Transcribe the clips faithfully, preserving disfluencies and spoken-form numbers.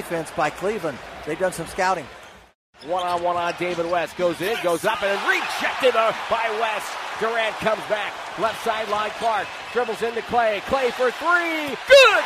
defense by Cleveland. They've done some scouting. One-on-one on David West. Goes in, goes up, and is rejected by West. Durant comes back. Left sideline, Clark. Dribbles into Clay. Clay for three. Good!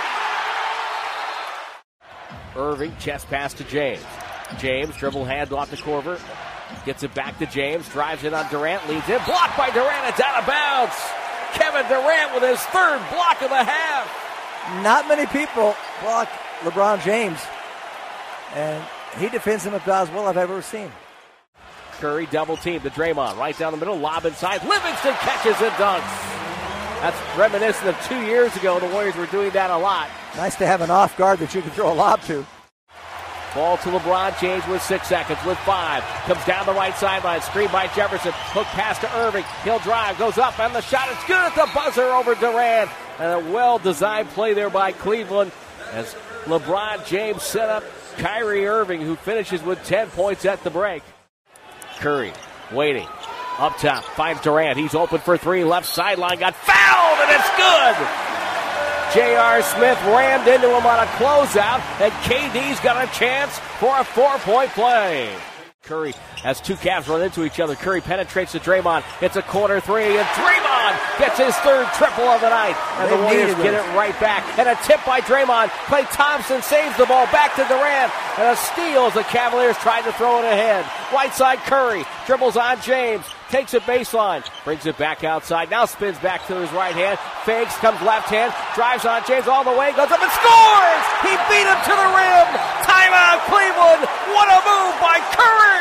Irving, chest pass to James. James, dribble handoff to Korver. Gets it back to James. Drives it on Durant. Leads in. Blocked by Durant. It's out of bounds. Kevin Durant with his third block of the half. Not many people block LeBron James. And he defends him about as well as I've ever seen. Curry double team to Draymond. Right down the middle. Lob inside. Livingston catches and dunks. That's reminiscent of two years ago. The Warriors were doing that a lot. Nice to have an off guard that you can throw a lob to. Ball to LeBron James with six seconds, with five. Comes down the right sideline. Screen by Jefferson. Hook pass to Irving. He'll drive. Goes up and the shot. It's good at the buzzer over Durant. And a well-designed play there by Cleveland as LeBron James set up Kyrie Irving, who finishes with ten points at the break. Curry waiting. Up top. Finds Durant. He's open for three. Left sideline. Got fouled and it's good. J R. Smith rammed into him on a closeout, and K D's got a chance for a four-point play. Curry has two Cavs run into each other. Curry penetrates to Draymond. It's a corner three, and Draymond gets his third triple of the night. And the Warriors get it right back. And a tip by Draymond. Klay Thompson saves the ball back to Durant. And a steal as the Cavaliers tried to throw it ahead. Right side Curry dribbles on James. Takes it baseline. Brings it back outside. Now spins back to his right hand. Fakes, comes left hand. Drives on James all the way. Goes up and scores! He beat him to the rim. Timeout Cleveland. What a move by Curry!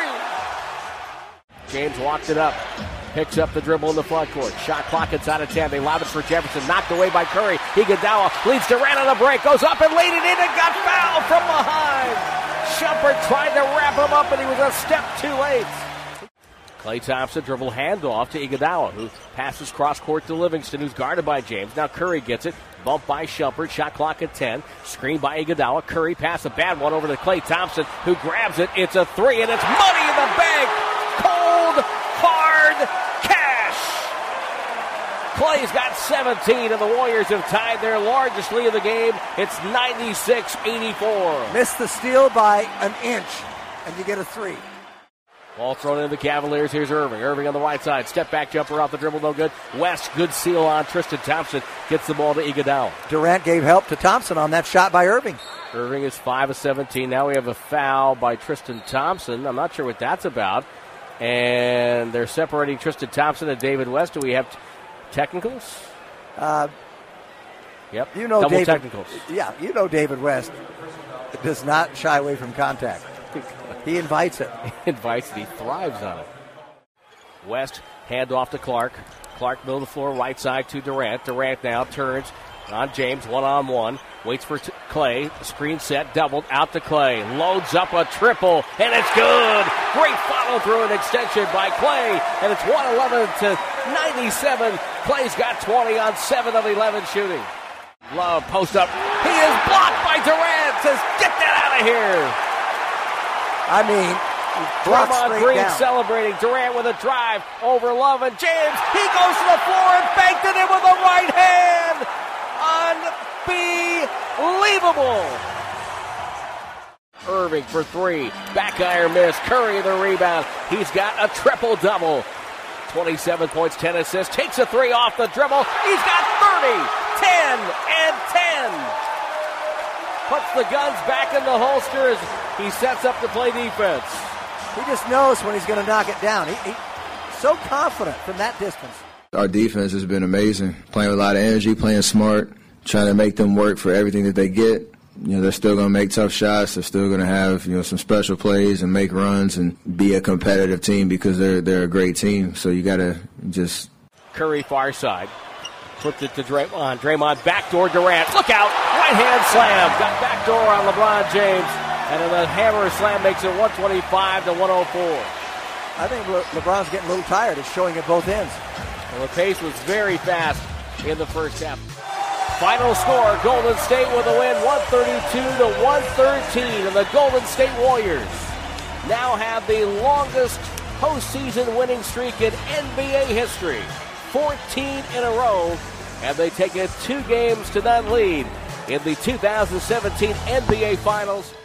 James walked it up. Picks up the dribble in the front court. Shot clock inside of ten. They lob it for Jefferson. Knocked away by Curry. Iguodala leads Durant on the break. Goes up and laid it in and got fouled from behind. Shumpert tried to wrap him up and he was a step too late. Klay Thompson dribble handoff to Iguodala, who passes cross court to Livingston, who's guarded by James. Now Curry gets it. Bumped by Shumpert. Shot clock at ten. Screen by Iguodala. Curry pass a bad one over to Klay Thompson, who grabs it. It's a three and it's money in the bank. Cold, hard cash. Clay's got seventeen, and the Warriors have tied their largest lead of the game. It's ninety-six eighty-four. Missed the steal by an inch, and you get a three. Ball thrown into the Cavaliers. Here's Irving. Irving on the right side. Step back jumper off the dribble, no good. West, good seal on Tristan Thompson. Gets the ball to Iguodala. Durant gave help to Thompson on that shot by Irving. Irving is five of seventeen. Now we have a foul by Tristan Thompson. I'm not sure what that's about. And they're separating Tristan Thompson and David West. Do we have t- technicals? Uh, yep. You know, double David, technicals. Yeah, you know David West does not shy away from contact. He invites it. He invites it. He thrives on it. West, handoff to Clark. Clark, middle of the floor, right side to Durant. Durant now turns on James, one-on-one. Waits for t- Clay. Screen set, doubled, out to Clay. Loads up a triple, and it's good. Great follow-through and extension by Clay. And it's one eleven to ninety-seven. Clay's got twenty on seven of eleven shooting. Love, post up. He is blocked by Durant. Says, get that out of here. I mean, Draymond Green down. celebrating. Durant with a drive over Love and James. He goes to the floor and banked it in with the right hand. Unbelievable. Irving for three. Back iron miss. Curry the rebound. He's got a triple-double. twenty-seven points, ten assists. Takes a three off the dribble. He's got thirty, ten, and ten. Puts the guns back in the holster as he sets up to play defense. He just knows when he's going to knock it down. He, he so confident from that distance. Our defense has been amazing. Playing with a lot of energy, playing smart, trying to make them work for everything that they get. You know, they're still going to make tough shots. They're still going to have, you know, some special plays and make runs and be a competitive team because they're they're a great team. So you got to just. Curry far side. Flipped it to Draymond. Draymond backdoor Durant. Look out. Right hand slam. Got backdoor on LeBron James. And then the hammer slam makes it one twenty-five to one oh four. I think Le- LeBron's getting a little tired. It's showing at both ends. Well, the pace was very fast in the first half. Final score, Golden State with a win, one thirty-two to one thirteen. And the Golden State Warriors now have the longest postseason winning streak in N B A history. fourteen in a row. And they take a two games to none lead in the two thousand seventeen N B A Finals.